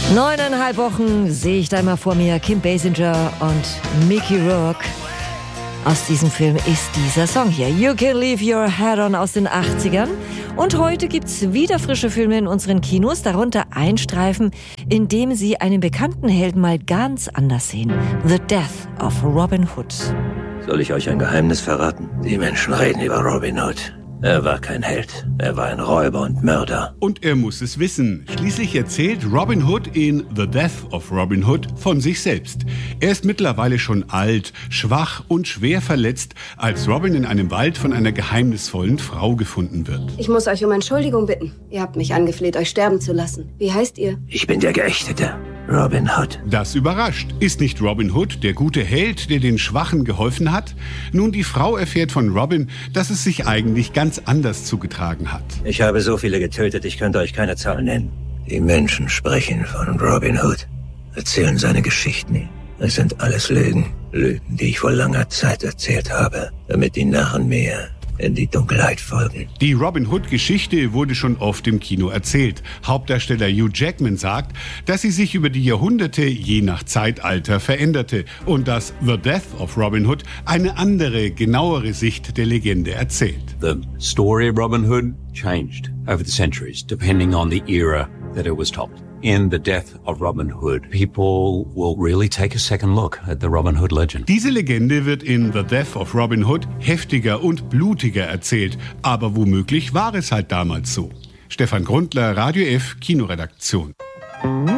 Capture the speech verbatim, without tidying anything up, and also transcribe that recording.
Neuneinhalb Wochen sehe ich da immer vor mir Kim Basinger und Mickey Rourke. Aus diesem Film ist dieser Song hier. You Can Leave Your Head On aus den achtzigern. Und heute gibt's wieder frische Filme in unseren Kinos, darunter ein Streifen, in dem Sie einen bekannten Helden mal ganz anders sehen. The Death of Robin Hood. Soll ich euch ein Geheimnis verraten? Die Menschen reden über Robin Hood. Er war kein Held. Er war ein Räuber und Mörder. Und er muss es wissen. Schließlich erzählt Robin Hood in The Death of Robin Hood von sich selbst. Er ist mittlerweile schon alt, schwach und schwer verletzt, als Robin in einem Wald von einer geheimnisvollen Frau gefunden wird. Ich muss euch um Entschuldigung bitten. Ihr habt mich angefleht, euch sterben zu lassen. Wie heißt ihr? Ich bin der Geächtete. Robin Hood. Das überrascht. Ist nicht Robin Hood der gute Held, der den Schwachen geholfen hat? Nun, die Frau erfährt von Robin, dass es sich eigentlich ganz anders zugetragen hat. Ich habe so viele getötet, ich könnte euch keine Zahl nennen. Die Menschen sprechen von Robin Hood, erzählen seine Geschichten. Es sind alles Lügen. Lügen, die ich vor langer Zeit erzählt habe, damit die Narren mir in die Dunkelheit folgen. Die Robin Hood-Geschichte wurde schon oft im Kino erzählt. Hauptdarsteller Hugh Jackman sagt, dass sie sich über die Jahrhunderte je nach Zeitalter veränderte und dass The Death of Robin Hood eine andere, genauere Sicht der Legende erzählt. The story of Robin Hood changed over the centuries, depending on the era that it was told. In The Death of Robin Hood, people will really take a second look at the Robin Hood legend. Diese Legende wird in The Death of Robin Hood heftiger und blutiger erzählt. Aber womöglich war es halt damals so. Stefan Grundler, Radio F, Kinoredaktion.